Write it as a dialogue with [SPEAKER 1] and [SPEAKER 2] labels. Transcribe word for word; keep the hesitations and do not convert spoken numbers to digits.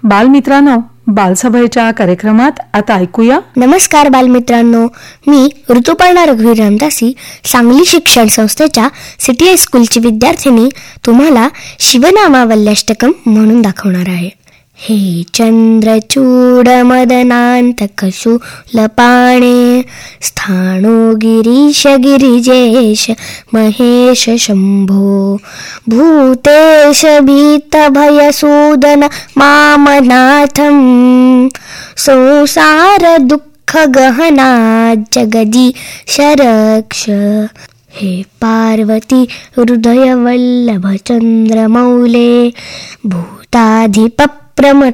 [SPEAKER 1] बालमित्रांनो, बालसभेच्या कार्यक्रमात आता ऐकूया.
[SPEAKER 2] नमस्कार बालमित्रांनो, मी ऋतुपर्णा रघुवीर रामदासी, सांगली शिक्षण संस्थेच्या सिटी हायस्कूलची विद्यार्थिनी तुम्हाला शिवनामावल्याष्टकम म्हणून दाखवणार आहे. हे चंद्रचूड मदनांत कशूलपाणे, स्थाणो गिरीश गिरिजेश महेश शंभो, भूतेश भीत भयसूदन मामनाथम, संसार दुःख गहना जगदीश रक्ष. हे पार्वती हृदय वल्लभ चंद्रमौले, भूताधिप प्रम